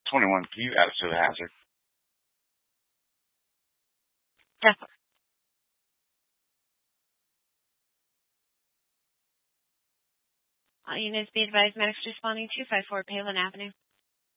21. Can you add us to the hazard? Yes, sir. All units be advised, medics responding 254 Palin Avenue.